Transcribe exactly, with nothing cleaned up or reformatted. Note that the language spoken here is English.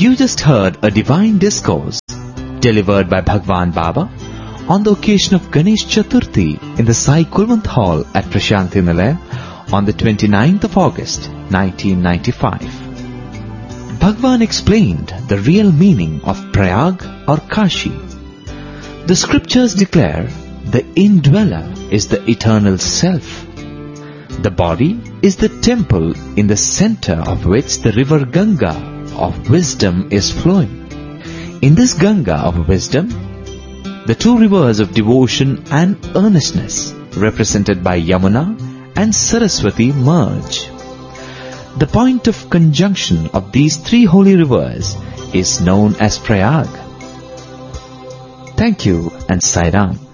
You just heard a divine discourse delivered by Bhagwan Baba on the occasion of Ganesh Chaturthi in the Sai Kulwant Hall at Prashanti Nilaya on the twenty-ninth of August nineteen ninety-five. Bhagwan explained the real meaning of Prayag or Kashi. The scriptures declare the indweller is the eternal self. The body is the temple in the center of which the river Ganga of wisdom is flowing. In this Ganga of wisdom, the two rivers of devotion and earnestness represented by Yamuna and Saraswati merge. The point of conjunction of these three holy rivers is known as Prayag. Thank you and Sai Ram.